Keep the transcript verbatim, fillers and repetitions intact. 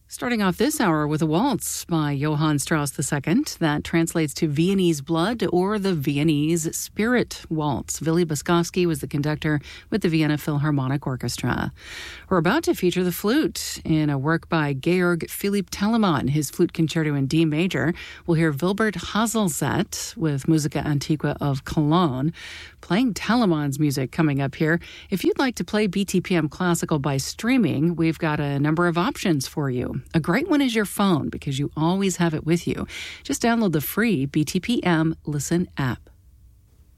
Starting off this hour with a waltz by Johann Strauss the Second that translates to Viennese Blood or the Viennese Spirit Waltz. Willy Boskovsky was the conductor with the Vienna Philharmonic Orchestra. We're about to feature the flute in a work by Georg Philipp Telemann, his flute concerto in D major. We'll hear Wilbert Haselzet with Musica Antiqua of Cologne, playing Telemann's music coming up here. If you'd like to play B T P M Classical by streaming, we've got a number of options for you. A great one is your phone because you always have it with you. Just download the free B T P M Listen app.